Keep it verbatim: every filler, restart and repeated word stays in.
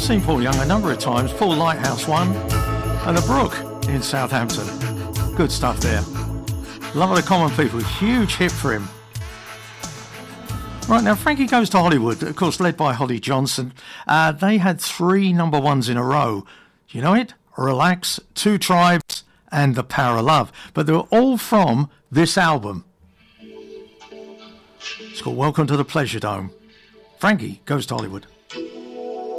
seen Paul Young a number of times. Paul Lighthouse one, and the Brook in Southampton. Good stuff there. Love of the Common People, huge hit for him. Right, now Frankie Goes to Hollywood, of course led by Holly Johnson. Uh, they had three number ones in a row. You know it? Relax, Two Tribes and The Power of Love. But they were all from this album. It's called Welcome to the Pleasure Dome. Frankie Goes to Hollywood.